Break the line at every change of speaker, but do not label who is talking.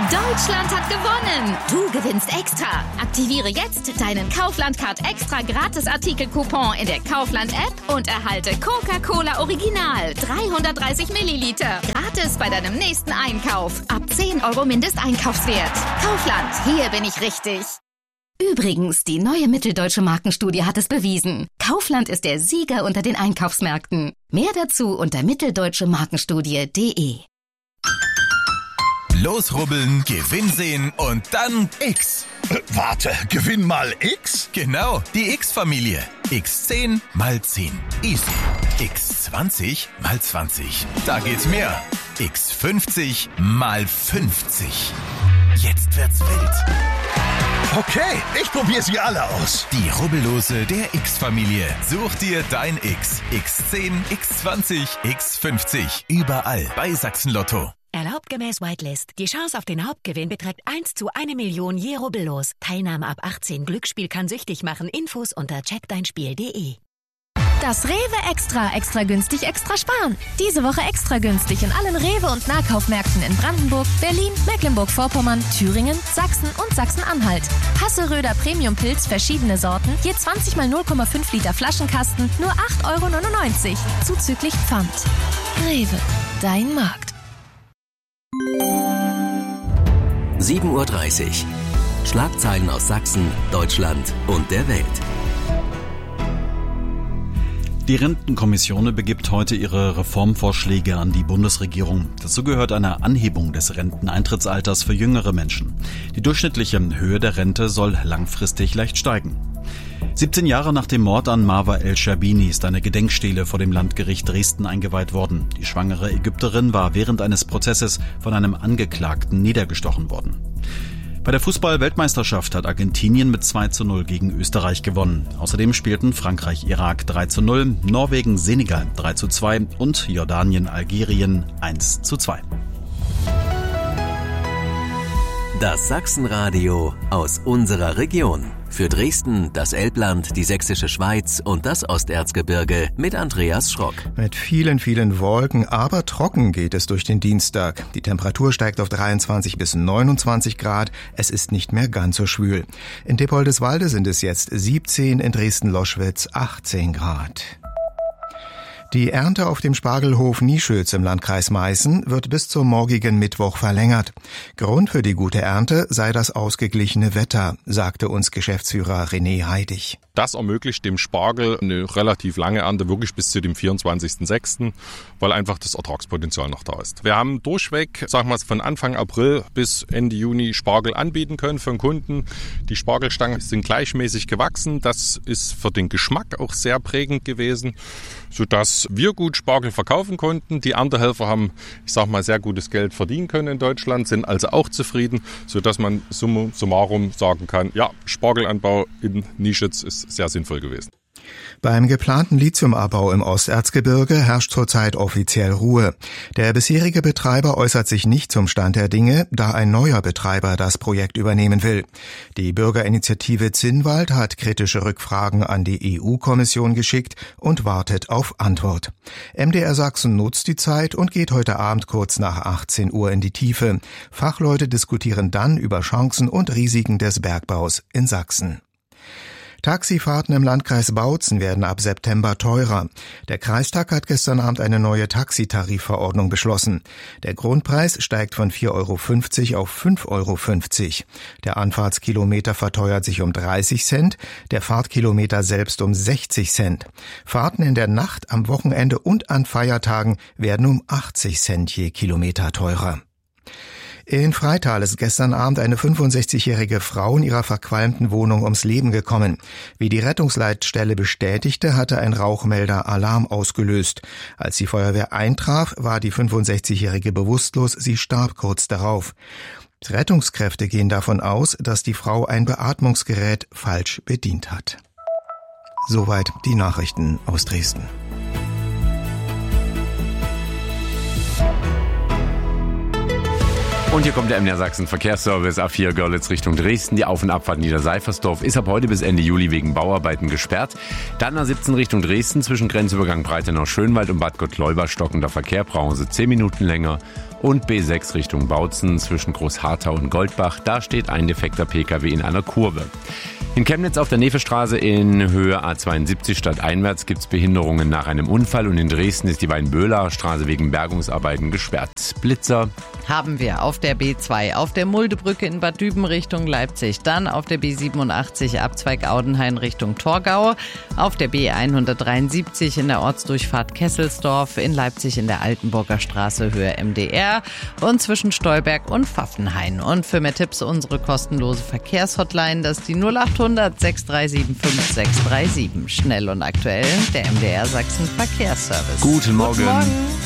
Deutschland hat gewonnen! Du gewinnst extra! Aktiviere jetzt deinen Kaufland-Card extra Gratis-Artikel-Coupon in der Kaufland-App und erhalte Coca-Cola Original 330 Milliliter. Gratis bei deinem nächsten Einkauf. Ab 10 € Mindesteinkaufswert. Kaufland, hier bin ich richtig. Übrigens, die neue Mitteldeutsche Markenstudie hat es bewiesen. Kaufland ist der Sieger unter den Einkaufsmärkten. Mehr dazu unter mitteldeutschemarkenstudie.de.
Losrubbeln, Gewinn sehen und dann X.
Warte, Gewinn mal X?
Genau, die X-Familie. X10 mal 10. Easy. X20 mal 20. Da geht's mehr. X50 mal 50. Jetzt wird's wild.
Okay, ich probiere sie alle aus.
Die Rubbellose der X-Familie. Such dir dein X. X10, X20, X50. Überall bei Sachsen-Lotto.
Erlaubt gemäß Whitelist. Die Chance auf den Hauptgewinn beträgt 1 zu 1 Million je Rubbellos. Teilnahme ab 18. Glücksspiel kann süchtig machen. Infos unter checkdeinspiel.de.
Das Rewe extra günstig, extra sparen. Diese Woche extra günstig in allen Rewe- und Nahkaufmärkten in Brandenburg, Berlin, Mecklenburg-Vorpommern, Thüringen, Sachsen und Sachsen-Anhalt. Hasseröder Premium-Pilz, verschiedene Sorten, je 20 mal 0,5 Liter Flaschenkasten, nur 8,99 €, zuzüglich Pfand. Rewe, dein Markt.
7:30 Uhr. Schlagzeilen aus Sachsen, Deutschland und der Welt.
Die Rentenkommission begibt heute ihre Reformvorschläge an die Bundesregierung. Dazu gehört eine Anhebung des Renteneintrittsalters für jüngere Menschen. Die durchschnittliche Höhe der Rente soll langfristig leicht steigen. 17 Jahre nach dem Mord an Marwa El-Scherbini ist eine Gedenkstele vor dem Landgericht Dresden eingeweiht worden. Die schwangere Ägypterin war während eines Prozesses von einem Angeklagten niedergestochen worden. Bei der Fußball-Weltmeisterschaft hat Argentinien mit 2:0 gegen Österreich gewonnen. Außerdem spielten Frankreich-Irak 3:0, Norwegen-Senegal 3:2 und Jordanien-Algerien 1:2.
Das Sachsenradio aus unserer Region. Für Dresden, das Elbland, die Sächsische Schweiz und das Osterzgebirge mit Andreas Schrock.
Mit vielen Wolken, aber trocken geht es durch den Dienstag. Die Temperatur steigt auf 23 bis 29 Grad. Es ist nicht mehr ganz so schwül. In Dippoldeswalde sind es jetzt 17, in Dresden-Loschwitz 18 Grad. Die Ernte auf dem Spargelhof Nieschöz im Landkreis Meißen wird bis zum morgigen Mittwoch verlängert. Grund für die gute Ernte sei das ausgeglichene Wetter, sagte uns Geschäftsführer René Heidig.
Das ermöglicht dem Spargel eine relativ lange Ernte, wirklich bis zu dem 24.06., weil einfach das Ertragspotenzial noch da ist. Wir haben durchweg, sagen wir von Anfang April bis Ende Juni Spargel anbieten können für den Kunden. Die Spargelstangen sind gleichmäßig gewachsen. Das ist für den Geschmack auch sehr prägend gewesen, sodass wir gut Spargel verkaufen konnten. Die Erntehelfer haben, sehr gutes Geld verdienen können in Deutschland, sind also auch zufrieden, sodass man summa summarum sagen kann, ja, Spargelanbau in Nieschöz ist sehr sinnvoll gewesen.
Beim geplanten Lithiumabbau im Osterzgebirge herrscht zurzeit offiziell Ruhe. Der bisherige Betreiber äußert sich nicht zum Stand der Dinge, da ein neuer Betreiber das Projekt übernehmen will. Die Bürgerinitiative Zinnwald hat kritische Rückfragen an die EU-Kommission geschickt und wartet auf Antwort. MDR Sachsen nutzt die Zeit und geht heute Abend kurz nach 18 Uhr in die Tiefe. Fachleute diskutieren dann über Chancen und Risiken des Bergbaus in Sachsen. Taxifahrten im Landkreis Bautzen werden ab September teurer. Der Kreistag hat gestern Abend eine neue Taxitarifverordnung beschlossen. Der Grundpreis steigt von 4,50 € auf 5,50 €. Der Anfahrtskilometer verteuert sich um 30 Cent, der Fahrtkilometer selbst um 60 Cent. Fahrten in der Nacht, am Wochenende und an Feiertagen werden um 80 Cent je Kilometer teurer. In Freital ist gestern Abend eine 65-jährige Frau in ihrer verqualmten Wohnung ums Leben gekommen. Wie die Rettungsleitstelle bestätigte, hatte ein Rauchmelder Alarm ausgelöst. Als die Feuerwehr eintraf, war die 65-jährige bewusstlos, sie starb kurz darauf. Rettungskräfte gehen davon aus, dass die Frau ein Beatmungsgerät falsch bedient hat. Soweit die Nachrichten aus Dresden.
Und hier kommt der MDR Sachsen Verkehrsservice A4 Görlitz Richtung Dresden. Die Auf- und Abfahrt Niederseifersdorf ist ab heute bis Ende Juli wegen Bauarbeiten gesperrt. Dann A17 Richtung Dresden zwischen Grenzübergang Breitenau-Schönwald und Bad Gottleuba stockender Verkehr, brauchen Sie 10 Minuten länger. Und B6 Richtung Bautzen zwischen Großharthau und Goldbach, da steht ein defekter Pkw in einer Kurve. In Chemnitz auf der Nevestraße in Höhe A72 stadteinwärts gibt es Behinderungen nach einem Unfall und in Dresden ist die Weinböhler Straße wegen Bergungsarbeiten gesperrt. Blitzer
haben wir auf der B2, auf der Muldebrücke in Bad Düben Richtung Leipzig, dann auf der B87 Abzweig Audenhain Richtung Torgau, auf der B173 in der Ortsdurchfahrt Kesselsdorf, in Leipzig in der Altenburger Straße Höhe MDR und zwischen Stolberg und Pfaffenhain. Und für mehr Tipps unsere kostenlose Verkehrshotline, das ist die 0800 637 5637. Schnell und aktuell, der MDR Sachsen Verkehrsservice.
Guten Morgen.
Guten Morgen.